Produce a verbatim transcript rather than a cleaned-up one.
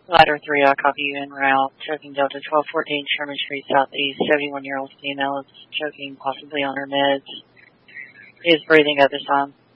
Ladder three, I copy you en route. Choking Delta twelve fourteen Sherman Street Southeast. seventy-one-year-old female is choking, possibly on her meds. Is breathing at this time.